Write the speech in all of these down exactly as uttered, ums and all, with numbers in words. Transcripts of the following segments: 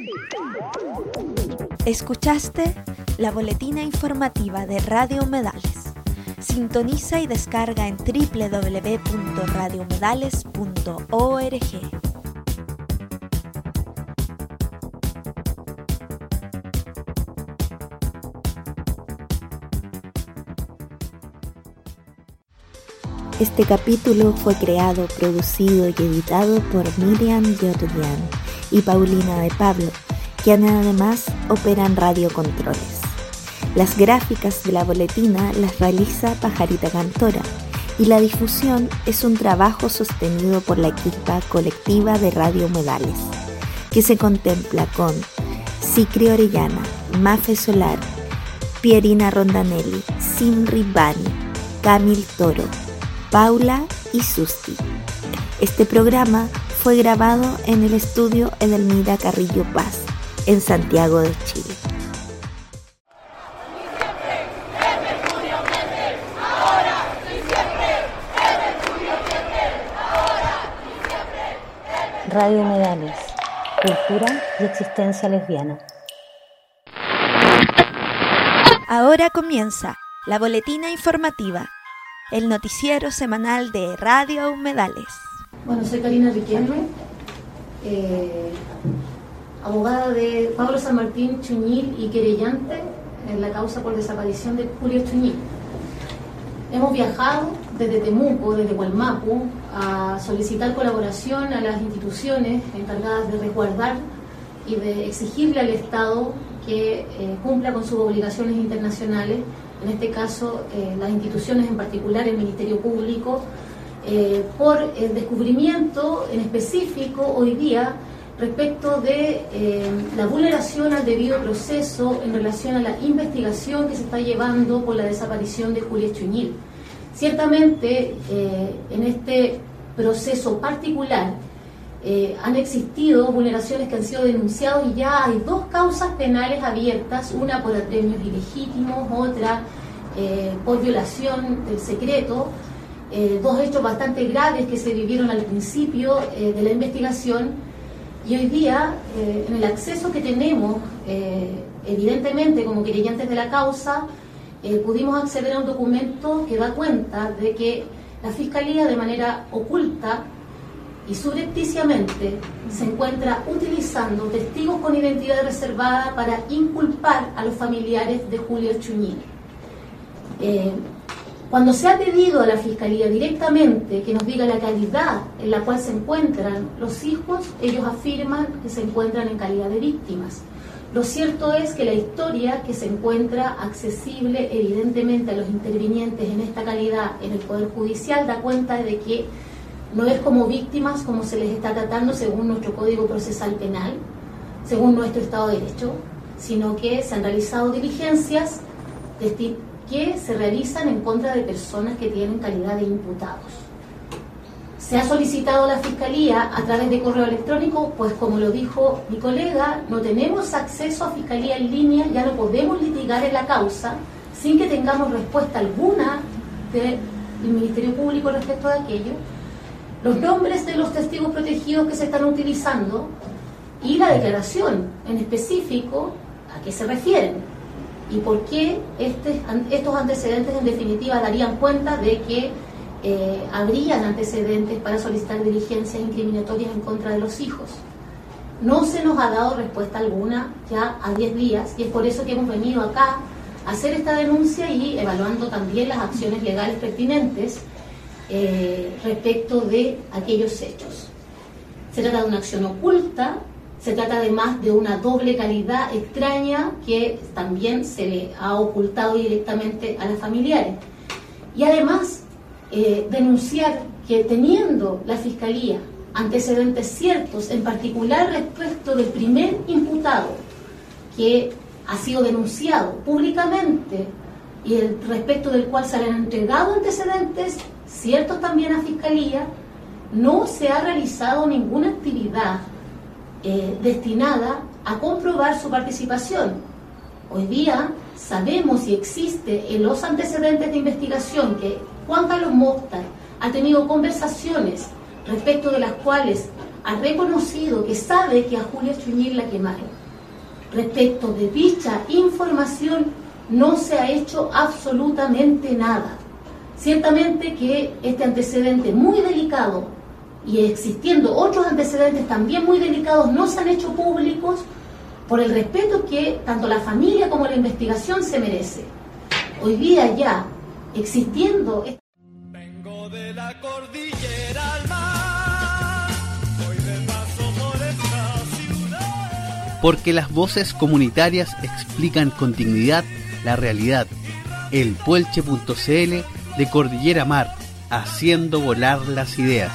Escuchaste la boletina informativa de Radio Humedales. Sintoniza y descarga en doble u doble u doble u punto radio humedales punto org. Este capítulo fue creado, producido y editado por Miriam Yotulian y Paulina de Pablo, quienes además operan radiocontroles. Las gráficas de la boletina las realiza Pajarita Cantora y la difusión es un trabajo sostenido por la equipa colectiva de Radio Humedales, que se contempla con Sicri Orellana, Mafe Solar, Pierina Rondanelli, Simri Bani, Camil Toro, Paula y Susti. Este programa fue grabado en el estudio Edelmira Carrillo Paz, en Santiago de Chile. Radio Humedales, cultura y existencia lesbiana. Ahora comienza la boletina informativa, el noticiero semanal de Radio Humedales. Bueno, soy Karina Riquelme, eh, abogada de Pablo San Martín Chuñil y querellante en la causa por desaparición de Julio Chuñil. Hemos viajado desde Temuco, desde Hualmapu, a solicitar colaboración a las instituciones encargadas de resguardar y de exigirle al Estado que eh, cumpla con sus obligaciones internacionales, en este caso eh, las instituciones, en particular el Ministerio Público, eh, por el descubrimiento en específico hoy día respecto de eh, la vulneración al debido proceso en relación a la investigación que se está llevando por la desaparición de Julio Chuñil. Ciertamente, eh, en este proceso particular eh, han existido vulneraciones que han sido denunciadas y ya hay dos causas penales abiertas, una por apremios ilegítimos, otra eh, por violación del secreto, eh, dos hechos bastante graves que se vivieron al principio eh, de la investigación. Y hoy día, eh, en el acceso que tenemos, eh, evidentemente como querellantes de la causa, eh, pudimos acceder a un documento que da cuenta de que la Fiscalía, de manera oculta y subrepticiamente, se encuentra utilizando testigos con identidad reservada para inculpar a los familiares de Julio Chuñil. Eh, Cuando se ha pedido a la Fiscalía directamente que nos diga la calidad en la cual se encuentran los hijos, ellos afirman que se encuentran en calidad de víctimas. Lo cierto es que la historia que se encuentra accesible evidentemente a los intervinientes en esta calidad en el Poder Judicial da cuenta de que no es como víctimas como se les está tratando según nuestro Código Procesal Penal, según nuestro Estado de Derecho, sino que se han realizado diligencias de que se realizan en contra de personas que tienen calidad de imputados. Se ha solicitado a la Fiscalía a través de correo electrónico, pues como lo dijo mi colega, no tenemos acceso a Fiscalía en línea, ya no podemos litigar en la causa sin que tengamos respuesta alguna del Ministerio Público respecto de aquello, los nombres de los testigos protegidos que se están utilizando y la declaración en específico a qué se refieren. Y por qué este, estos antecedentes en definitiva darían cuenta de que eh, habrían antecedentes para solicitar diligencias incriminatorias en contra de los hijos. No se nos ha dado respuesta alguna ya a diez días y es por eso que hemos venido acá a hacer esta denuncia y evaluando también las acciones legales pertinentes eh, respecto de aquellos hechos. Se trata de una acción oculta. Se trata además de una doble calidad extraña que también se le ha ocultado directamente a las familiares. Y además, eh, denunciar que teniendo la Fiscalía antecedentes ciertos, en particular respecto del primer imputado que ha sido denunciado públicamente y el, respecto del cual se le han entregado antecedentes ciertos también a Fiscalía, no se ha realizado ninguna actividad Eh, destinada a comprobar su participación. Hoy día sabemos y existe en los antecedentes de investigación que Juan Carlos Mostar ha tenido conversaciones respecto de las cuales ha reconocido que sabe que a Julio Chuñil la quemaron. Respecto de dicha información no se ha hecho absolutamente nada. Ciertamente que este antecedente muy delicado y existiendo otros antecedentes también muy delicados no se han hecho públicos por el respeto que tanto la familia como la investigación se merece. Hoy día ya existiendo... Vengo de la cordillera al mar, voy de paso por esta ciudad. Porque las voces comunitarias explican con dignidad la realidad. El Puelche punto c l de Cordillera Mar, haciendo volar las ideas.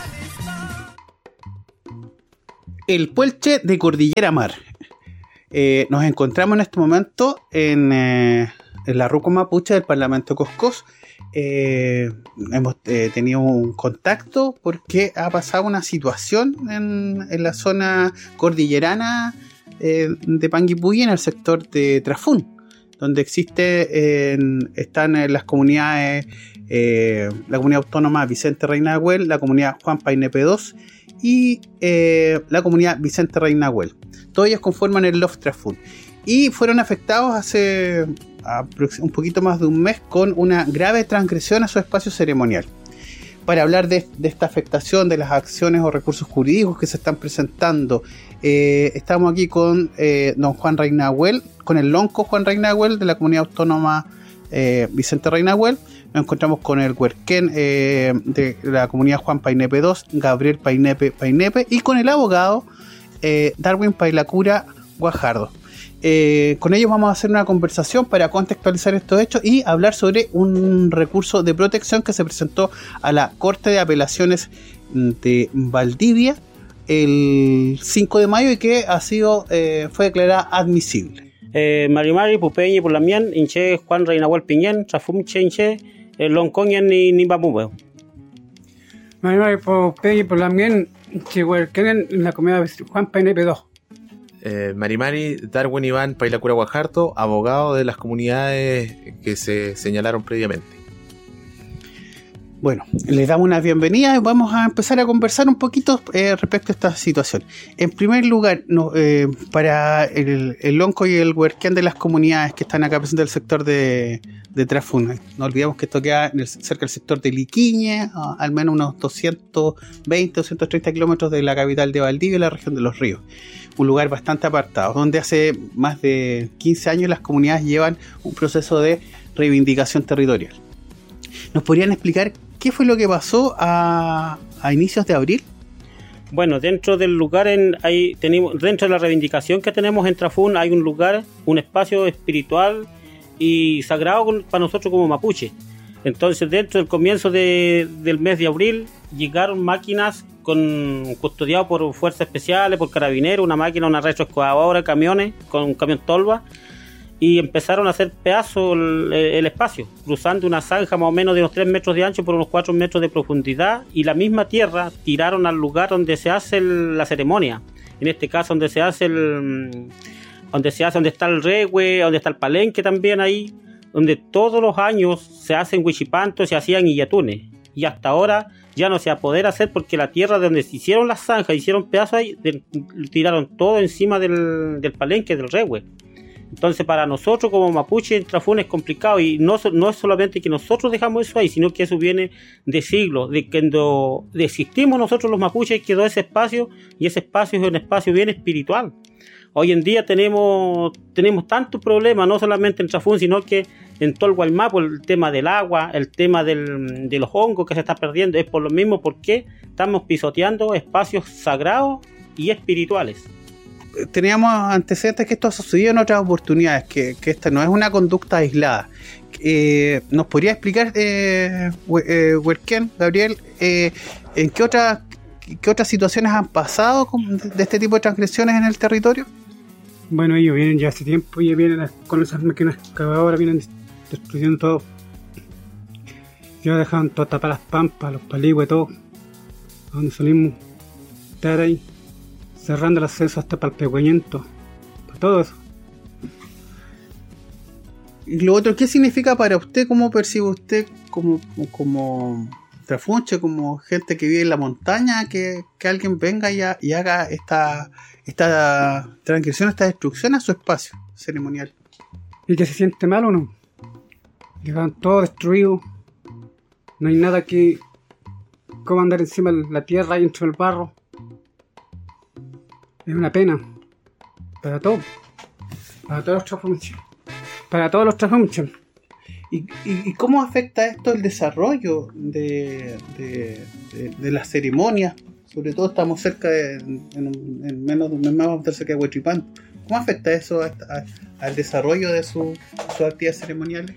El Puelche de Cordillera Mar. Eh, nos encontramos en este momento en, eh, en la Ruco Mapuche del Parlamento Coscós. Eh, hemos eh, tenido un contacto porque ha pasado una situación en, en la zona cordillerana eh, de Panguipulli, en el sector de Trafún, donde existe, eh, están en las comunidades, eh, la comunidad autónoma Vicente Reinahuel, la comunidad Juan Painepe dos y eh, la comunidad Vicente Reinahuel. Todos ellos conforman el Lof Trafún y fueron afectados hace un poquito más de un mes con una grave transgresión a su espacio ceremonial. Para hablar de, de esta afectación, de las acciones o recursos jurídicos que se están presentando, eh, estamos aquí con eh, don Juan Reinahuel, con el lonco Juan Reinahuel de la comunidad autónoma eh, Vicente Reinahuel. Nos encontramos con el huerquén eh, de la comunidad Juan Painepe dos, Gabriel Painepe Painepe, y con el abogado eh, Darwin Pailacura Guajardo. Eh, con ellos vamos a hacer una conversación para contextualizar estos hechos y hablar sobre un recurso de protección que se presentó a la Corte de Apelaciones de Valdivia el cinco de mayo y que ha sido eh, fue declarada admisible. Eh, Marimari, Pupeñi, Pulamien, Inche, Juan Reinahuel Piñén, Trafumche, Inche, Loncoñen y Nimbamubeo. Marimari, Pupeñi, Pulamien, Inche, Huerquén, en la comunidad Juan Painepe dos. Eh, Marimari, Darwin Iván Pailacura Guajardo, abogado de las comunidades que se señalaron previamente. Bueno, les damos una bienvenida y vamos a empezar a conversar un poquito eh, respecto a esta situación. En primer lugar, no, eh, para el, el lonco y el huerquén de las comunidades que están acá presentes del sector de, de Trafún, no olvidemos que esto queda en el, cerca del sector de Liquiñe, a, al menos unos doscientos veinte, doscientos treinta kilómetros de la capital de Valdivia y la región de Los Ríos. Un lugar bastante apartado, donde hace más de quince años las comunidades llevan un proceso de reivindicación territorial. ¿Nos podrían explicar qué fue lo que pasó a, a inicios de abril? Bueno, dentro del lugar, en, hay, tenemos, dentro de la reivindicación que tenemos en Trafún, hay un lugar, un espacio espiritual y sagrado para nosotros como mapuche. Entonces, dentro del comienzo de, del mes de abril, llegaron máquinas con custodiado por fuerzas especiales, por carabineros, una máquina, una retroexcavadora, camiones, con un camión tolva, y empezaron a hacer pedazos el, el espacio, cruzando una zanja más o menos de unos tres metros de ancho por unos cuatro metros de profundidad, y la misma tierra tiraron al lugar donde se hace el, la ceremonia, en este caso donde se hace el, donde se hace, donde está el regue, donde está el palenque también ahí, donde todos los años se hacen huichipantos, se hacían illatunes, y hasta ahora ya no se va a poder hacer porque la tierra de donde se hicieron las zanjas, hicieron pedazos ahí, de, tiraron todo encima del, del palenque, del regue. Entonces para nosotros como mapuche en Trafún es complicado, y no, no es solamente que nosotros dejamos eso ahí, sino que eso viene de siglos, de que cuando existimos nosotros los mapuches quedó ese espacio, y ese espacio es un espacio bien espiritual. Hoy en día tenemos, tenemos tantos problemas, no solamente en Trafún, sino que en todo el Gualmapu, el tema del agua, el tema del, de los hongos que se está perdiendo, es por lo mismo porque estamos pisoteando espacios sagrados y espirituales. Teníamos antecedentes que esto ha sucedido en otras oportunidades, que, que esta no es una conducta aislada. Eh, ¿Nos podría explicar, eh, Huerquén, Gabriel, eh, en qué otras, qué otras situaciones han pasado con, de este tipo de transgresiones en el territorio? Bueno, ellos vienen ya hace tiempo, y vienen con esas máquinas excavadoras, vienen destruyendo todo. Ya dejaban todo tapar las pampas, los paligües, todo. Donde salimos estar ahí, cerrando el acceso hasta para el pehueñento, para todo eso. Y lo otro, ¿qué significa para usted? ¿Cómo percibe usted como, como trafunche, como gente que vive en la montaña, que, que alguien venga y, a, y haga esta, esta transgresión, esta destrucción a su espacio ceremonial. ¿Y que se siente mal o no? Llevan todo destruido. No hay nada que... ¿Cómo andar encima de la tierra y dentro del barro? Es una pena. Para todos. Para todos los Trafumichel. Para todos los Trafumichel. ¿Y, y, ¿Y cómo afecta esto el desarrollo de, de, de, de las ceremonias? Sobre todo estamos cerca de, en, en menos de un mes más vamos a estar cerca de Huachipanto. ¿Cómo afecta eso a, a, al desarrollo de su, sus actividades ceremoniales?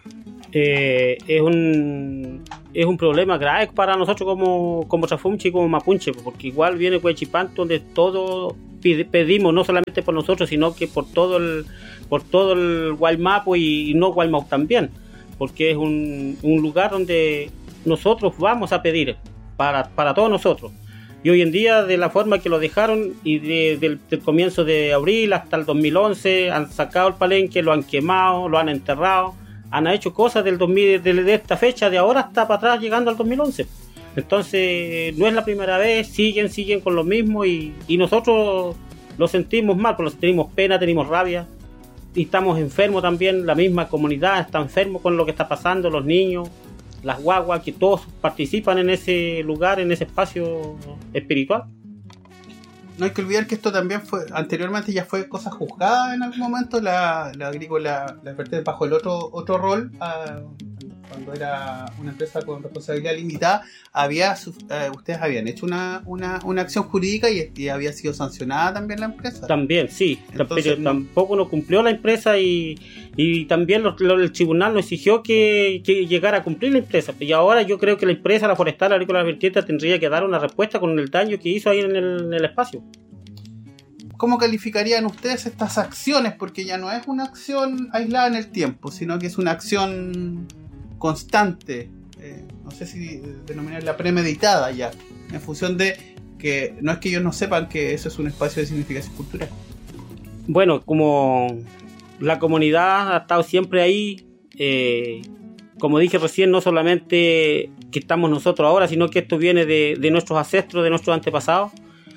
Eh, es un es un problema grave para nosotros como, como Trafumchi y como Mapuche, porque igual viene Huachipanto donde todo pide, pedimos, no solamente por nosotros, sino que por todo el por todo el Guaymapo y, y no Guaymau también, porque es un, un lugar donde nosotros vamos a pedir para, para todos nosotros. Y hoy en día, de la forma que lo dejaron, y de, del, del comienzo de abril hasta el dos mil once, han sacado el palenque, lo han quemado, lo han enterrado, han hecho cosas del dos mil, de, de esta fecha, de ahora hasta para atrás, llegando al dos mil once. Entonces, no es la primera vez, siguen, siguen con lo mismo, y, y nosotros lo sentimos mal, porque tenemos pena, tenemos rabia, y estamos enfermos también, la misma comunidad está enfermo con lo que está pasando, los niños, las guaguas, que todos participan en ese lugar, en ese espacio espiritual. No hay que olvidar que esto también fue, anteriormente ya fue cosa juzgada en algún momento, la, la agrícola, la vertiente bajo el otro otro rol, uh, cuando era una empresa con responsabilidad limitada, había uh, ustedes habían hecho una, una, una acción jurídica y, y había sido sancionada también la empresa. También, sí. Entonces, pero no, tampoco no cumplió la empresa y, y también lo, lo, el tribunal nos exigió que, que llegara a cumplir la empresa. Y ahora yo creo que la empresa, la forestal, la agrícola vertiente, tendría que dar una respuesta con el daño que hizo ahí en el, en el espacio. ¿Cómo calificarían ustedes estas acciones? Porque ya no es una acción aislada en el tiempo, sino que es una acción constante, eh, no sé si denominarla premeditada ya, en función de que no es que ellos no sepan que eso es un espacio de significación cultural. Bueno, como la comunidad ha estado siempre ahí, eh, como dije recién, no solamente que estamos nosotros ahora, sino que esto viene de, de nuestros ancestros, de nuestros antepasados,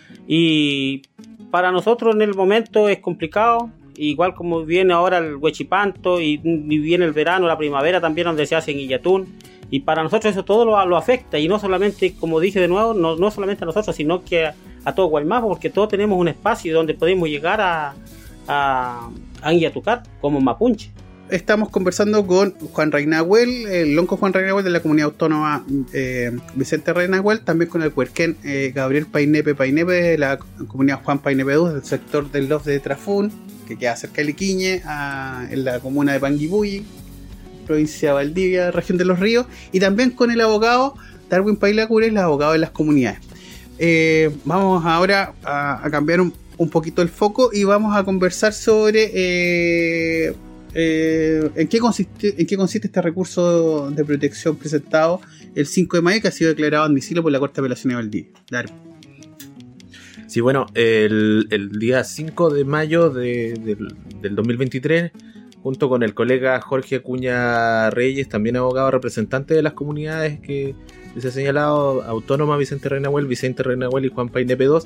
y para nosotros en el momento es complicado, igual como viene ahora el Huachipanto y, y viene el verano, la primavera también donde se hace en Illatún, y para nosotros eso todo lo, lo afecta, y no solamente, como dije de nuevo, no, no solamente a nosotros, sino que a, a todo Guaymapo, porque todos tenemos un espacio donde podemos llegar a, a, a Illatucar como Mapuche. Estamos conversando con Juan Reynahuel, el lonco Juan Reynahuel de la comunidad autónoma eh, Vicente Reynahuel, también con el huerquén eh, Gabriel Painepe Painepe de la comunidad Juan Painepe dos del sector del Lof de Trafún, que queda cerca de Liquiñe, a, en la comuna de Panguipulli, provincia de Valdivia, región de Los Ríos, y también con el abogado Darwin Pailacures, el abogado de las comunidades. Eh, vamos ahora a, a cambiar un, un poquito el foco y vamos a conversar sobre eh, eh, en, qué consiste, en qué consiste este recurso de protección presentado el cinco de mayo, que ha sido declarado admisible por la Corte de Apelaciones de Valdivia. Darwin. Sí, bueno, el, el día cinco de mayo de, de, del dos mil veintitrés, junto con el colega Jorge Acuña Reyes, también abogado representante de las comunidades que se ha señalado, Autónoma Vicente Reynahuel, Vicente Reynahuel y Juan Painepe dos,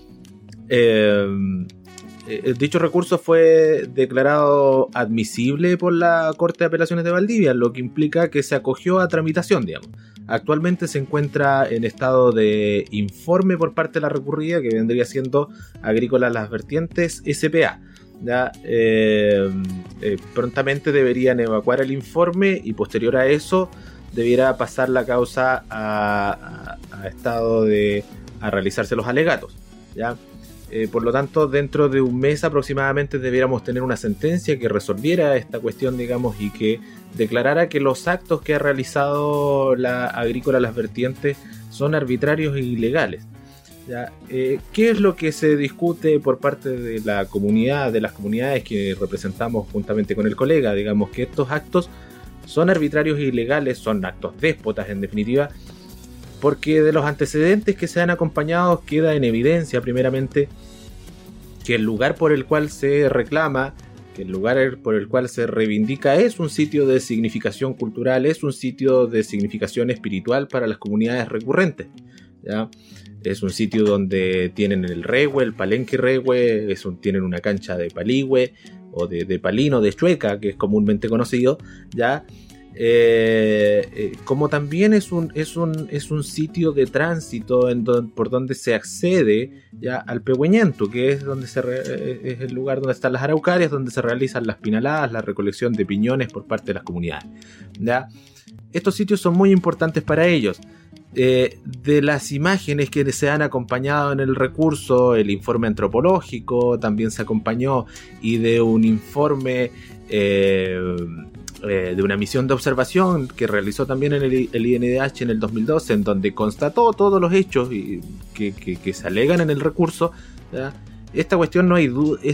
eh, eh, dicho recurso fue declarado admisible por la Corte de Apelaciones de Valdivia, lo que implica que se acogió a tramitación, digamos. Actualmente se encuentra en estado de informe por parte de la recurrida, que vendría siendo Agrícola Las Vertientes S P A. Ya, eh, eh, prontamente deberían evacuar el informe y posterior a eso debiera pasar la causa a, a, a estado de a realizarse los alegatos. ¿Ya? Eh, por lo tanto, dentro de un mes aproximadamente debiéramos tener una sentencia que resolviera esta cuestión, digamos, y que declarara que los actos que ha realizado la Agrícola Las Vertientes son arbitrarios e ilegales. ¿Ya? Eh, ¿Qué es lo que se discute por parte de la comunidad, de las comunidades que representamos juntamente con el colega? Digamos que estos actos son arbitrarios e ilegales, son actos déspotas en definitiva, porque de los antecedentes que se han acompañado queda en evidencia primeramente que el lugar por el cual se reclama, que el lugar por el cual se reivindica es un sitio de significación cultural, es un sitio de significación espiritual para las comunidades recurrentes. ¿ya? Es un sitio donde tienen el rehue, el palenque rehue, es un, tienen una cancha de paligüe o de, de palino, de chueca, que es comúnmente conocido, ¿ya? Eh, eh, como también es un, es un, es un sitio de tránsito en don, por donde se accede ya al Pehueñento, que es, donde se re, es el lugar donde están las araucarias, donde se realizan las pinaladas, la recolección de piñones por parte de las comunidades, ¿ya? Estos sitios son muy importantes para ellos. Eh, de las imágenes que se han acompañado en el recurso, el informe antropológico también se acompañó, y de un informe eh, eh, de una misión de observación que realizó también en el, el I N D H en el dos mil doce, en donde constató todos los hechos y, que, que, que se alegan en el recurso, ¿ya? Esta cuestión no hay duda,